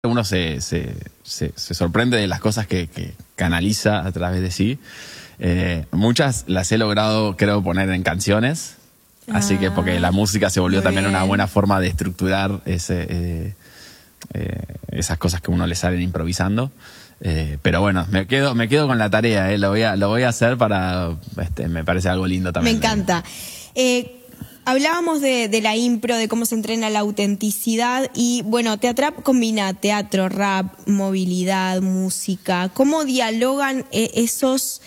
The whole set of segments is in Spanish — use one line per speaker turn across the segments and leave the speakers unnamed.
uno se sorprende de las cosas que canaliza a través de sí. Muchas las he logrado, creo, poner en canciones. Así que porque la música se volvió también una buena forma de estructurar esas cosas que uno le salen improvisando. Pero bueno, me quedo con la tarea, lo voy a hacer para, me parece algo lindo también.
Me encanta. Hablábamos de la impro, de cómo se entrena la autenticidad y, bueno, Teatrap combina teatro, rap, movilidad, música. ¿Cómo dialogan esos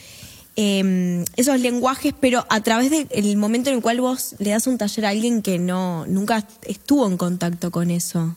lenguajes, pero a través del momento en el cual vos le das un taller a alguien que nunca estuvo en contacto con eso?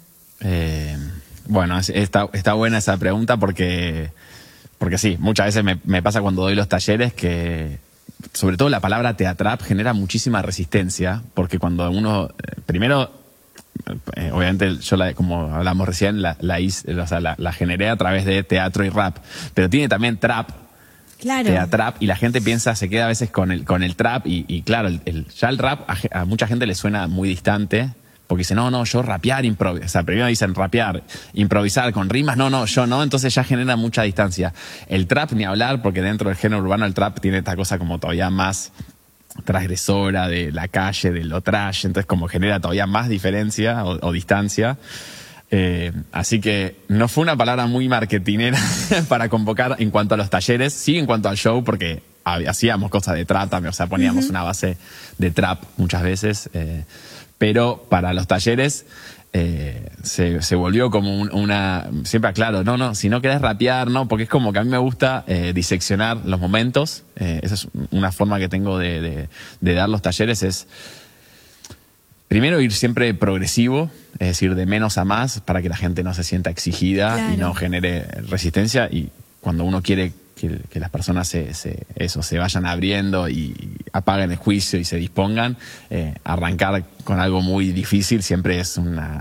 Bueno, está buena esa pregunta porque sí, muchas veces me pasa cuando doy los talleres que sobre todo la palabra teatrap genera muchísima resistencia, porque cuando uno, primero, obviamente yo como hablamos recién, la generé a través de teatro y rap, pero tiene también trap,
claro.
Teatrap, y la gente se queda a veces con el trap, y claro, ya el rap a mucha gente le suena muy distante, porque dice, no, yo rapear, improvisar, o sea, primero dicen rapear, improvisar con rimas, no, yo no, entonces ya genera mucha distancia. El trap ni hablar, porque dentro del género urbano el trap tiene esta cosa como todavía más transgresora de la calle, de lo trash, entonces como genera todavía más diferencia o distancia. Así que no fue una palabra muy marketinera para convocar en cuanto a los talleres, sí en cuanto al show, porque hacíamos cosas de trap también, o sea, poníamos una base de trap muchas veces, pero para los talleres se volvió como siempre aclaro, no, si no querés rapear, no, porque es como que a mí me gusta diseccionar los momentos. Esa es una forma que tengo de dar los talleres, es primero ir siempre progresivo, es decir, de menos a más, para que la gente no se sienta exigida, claro, y no genere resistencia. Y cuando uno quiere que las personas se vayan abriendo y apaguen el juicio y se dispongan, arrancar con algo muy difícil siempre es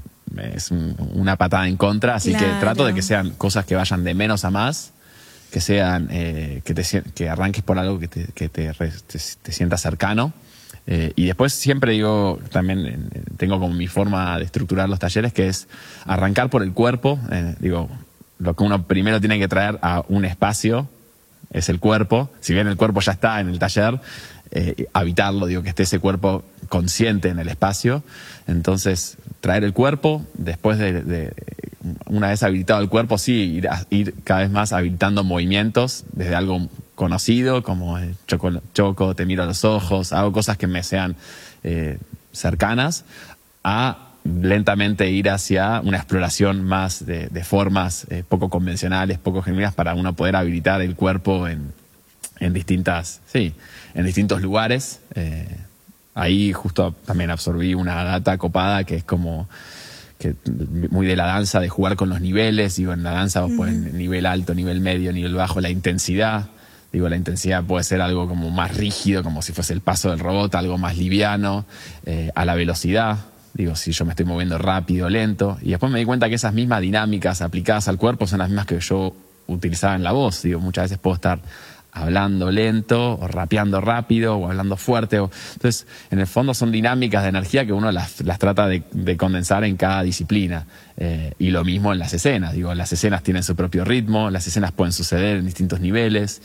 una patada en contra, así claro, que trato de que sean cosas que vayan de menos a más, que sean que arranques por algo que te sientas cercano. Y después siempre digo, también tengo como mi forma de estructurar los talleres, que es arrancar por el cuerpo. Lo que uno primero tiene que traer a un espacio es el cuerpo. Si bien el cuerpo ya está en el taller, habitarlo, que esté ese cuerpo consciente en el espacio. Entonces, traer el cuerpo, después una vez habilitado el cuerpo, sí, ir cada vez más habilitando movimientos desde algo conocido, como choco, te miro a los ojos, hago cosas que me sean cercanas, a lentamente ir hacia una exploración más de formas poco convencionales, poco genuinas, para uno poder habilitar el cuerpo en distintos lugares. Ahí justo también absorbí una data copada que es como que muy de la danza, de jugar con los niveles. En la danza vos podés nivel alto, nivel medio, nivel bajo, la intensidad. La intensidad puede ser algo como más rígido, como si fuese el paso del robot, algo más liviano, a la velocidad. Si yo me estoy moviendo rápido, lento. Y después me di cuenta que esas mismas dinámicas aplicadas al cuerpo son las mismas que yo utilizaba en la voz. Muchas veces puedo estar hablando lento, o rapeando rápido, o hablando fuerte. Entonces, en el fondo son dinámicas de energía que uno las trata de condensar en cada disciplina. Y lo mismo en las escenas. Las escenas tienen su propio ritmo, las escenas pueden suceder en distintos niveles.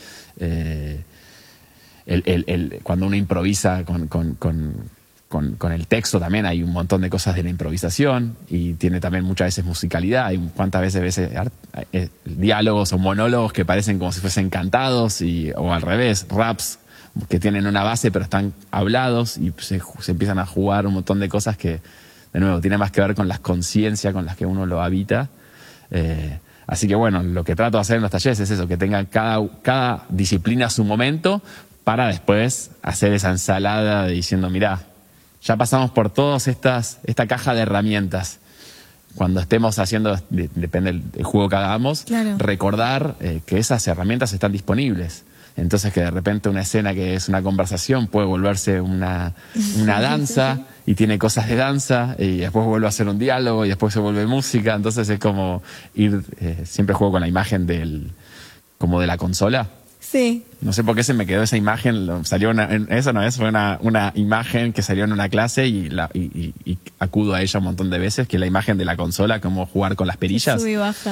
Cuando uno improvisa con el texto también hay un montón de cosas de la improvisación, y tiene también muchas veces musicalidad. Hay cuántas veces diálogos o monólogos que parecen como si fuesen cantados, o al revés, raps que tienen una base pero están hablados, y se empiezan a jugar un montón de cosas que, de nuevo, tiene más que ver con las conciencias con las que uno lo habita. Así que bueno, lo que trato de hacer en los talleres es eso, que tenga cada disciplina su momento, para después hacer esa ensalada diciendo, mirá, ya pasamos por todas esta caja de herramientas. Cuando estemos haciendo, depende del juego que hagamos, claro, recordar que esas herramientas están disponibles. Entonces, que de repente una escena que es una conversación puede volverse una danza, y tiene cosas de danza, y después vuelve a ser un diálogo, y después se vuelve música. Entonces es como siempre juego con la imagen como de la consola.
Sí.
No sé por qué se me quedó esa imagen, salió eso no es, fue una imagen que salió en una clase y acudo a ella un montón de veces, que es la imagen de la consola, como jugar con las perillas.
Sube y baja.